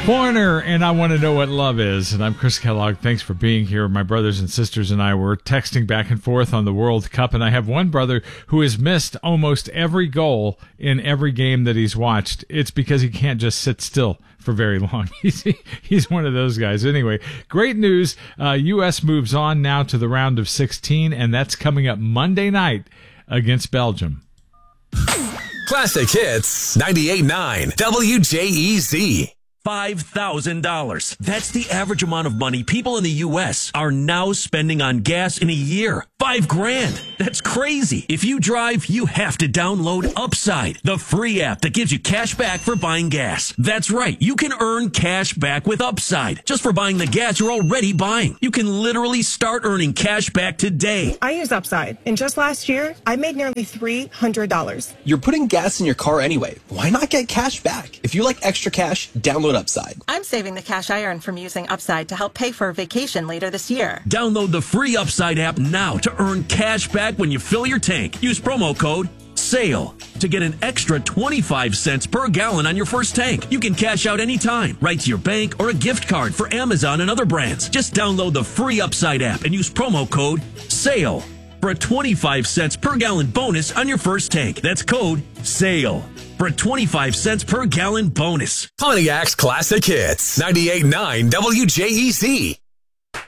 Foreigner, and I Want to Know What Love Is. And I'm Chris Kellogg. Thanks for being here. My brothers and sisters and I were texting back and forth on the World Cup, and I have one brother who has missed almost every goal in every game that he's watched. It's because he can't just sit still for very long. He's one of those guys. Anyway, great news. U.S. moves on now to the round of 16, and that's coming up Monday night against Belgium. Classic Hits 98.9 WJEZ. $5,000. That's the average amount of money people in the U.S. are now spending on gas in a year. $5,000. That's crazy. If you drive, you have to download Upside, the free app that gives you cash back for buying gas. That's right. You can earn cash back with Upside just for buying the gas you're already buying. You can literally start earning cash back today. I use Upside, and just last year, I made nearly $300. You're putting gas in your car anyway. Why not get cash back? If you like extra cash, download Upside. I'm saving the cash I earn from using Upside to help pay for a vacation later this year. Download the free Upside app now to earn cash back when you fill your tank. Use promo code SALE to get an extra 25 cents per gallon on your first tank. You can cash out anytime, right to your bank or a gift card for Amazon and other brands. Just download the free Upside app and use promo code SALE for a 25 cents per gallon bonus on your first tank. That's code SALE for a 25 cents per gallon bonus. Pontiac's Classic Hits 98.9 WJEZ.